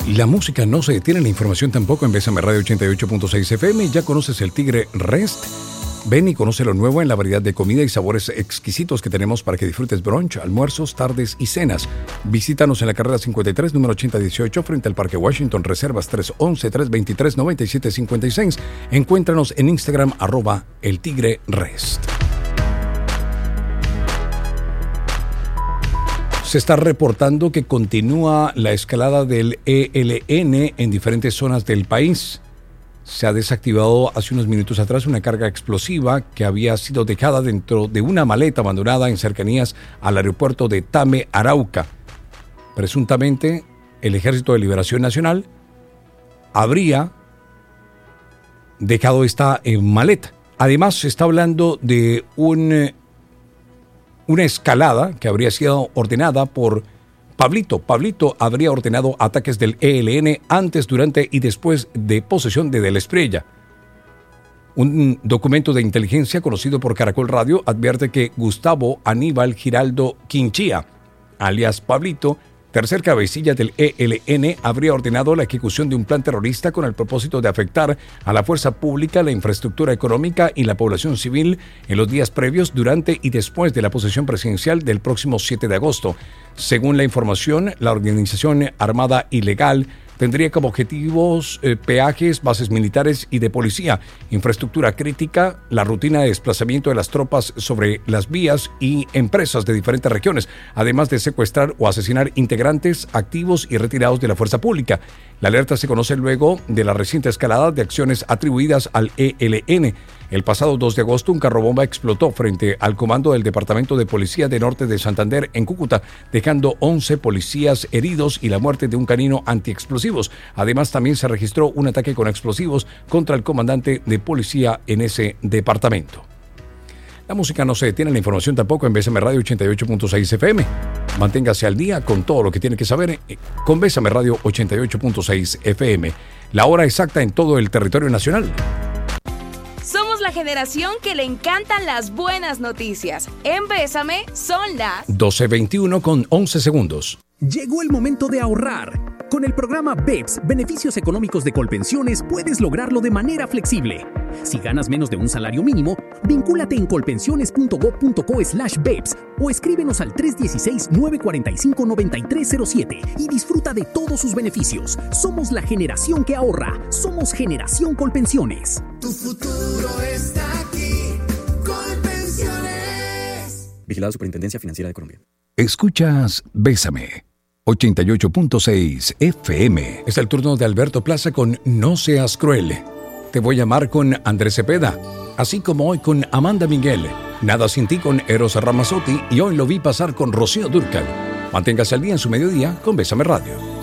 La música no se detiene, la información tampoco en Bésame Radio 88.6 FM. Ya conoces el Tigre Rest. Ven y conoce lo nuevo en la variedad de comida y sabores exquisitos que tenemos para que disfrutes brunch, almuerzos, tardes y cenas. Visítanos en la carrera 53, número 8018, frente al Parque Washington. Reservas 311-323-9756. Encuéntranos en Instagram, @eltigre-rest. Se está reportando que continúa la escalada del ELN en diferentes zonas del país. Se ha desactivado hace unos minutos atrás una carga explosiva que había sido dejada dentro de una maleta abandonada en cercanías al aeropuerto de Tame, Arauca. Presuntamente, el Ejército de Liberación Nacional habría dejado esta maleta. Además, se está hablando de una escalada que habría sido ordenada por Pablito. Pablito habría ordenado ataques del ELN antes, durante y después de posesión de la Espriella. Un documento de inteligencia conocido por Caracol Radio advierte que Gustavo Aníbal Giraldo Quinchía, alias Pablito, tercer cabecilla del ELN, habría ordenado la ejecución de un plan terrorista con el propósito de afectar a la fuerza pública, la infraestructura económica y la población civil en los días previos, durante y después de la posesión presidencial del próximo 7 de agosto. Según la información, la organización armada ilegal tendría como objetivos peajes, bases militares y de policía, infraestructura crítica, la rutina de desplazamiento de las tropas sobre las vías y empresas de diferentes regiones, además de secuestrar o asesinar integrantes activos y retirados de la fuerza pública. La alerta se conoce luego de la reciente escalada de acciones atribuidas al ELN. El pasado 2 de agosto, un carrobomba explotó frente al comando del Departamento de Policía de Norte de Santander en Cúcuta, dejando 11 policías heridos y la muerte de un canino antiexplosivos. Además, también se registró un ataque con explosivos contra el comandante de policía en ese departamento. La música no se detiene, la información tampoco en Bésame Radio 88.6 FM. Manténgase al día con todo lo que tiene que saber con Bésame Radio 88.6 FM. La hora exacta en todo el territorio nacional. Somos la generación que le encantan las buenas noticias. En Bésame son las 12:21 con 11 segundos. Llegó el momento de ahorrar. Con el programa BEPS, Beneficios Económicos de Colpensiones, puedes lograrlo de manera flexible. Si ganas menos de un salario mínimo, vincúlate en colpensiones.gov.co/BEPS o escríbenos al 316-945-9307 y disfruta de todos sus beneficios. Somos la generación que ahorra. Somos Generación Colpensiones. Tu futuro está aquí. Colpensiones. Vigilado Superintendencia Financiera de Colombia. Escuchas Bésame 88.6 FM. Es el turno de Alberto Plaza con No Seas Cruel. Te voy a amar con Andrés Cepeda, así como hoy con Amanda Miguel. Nada sin ti con Eros Ramazzotti y hoy lo vi pasar con Rocío Dúrcal. Manténgase al día en su mediodía con Bésame Radio.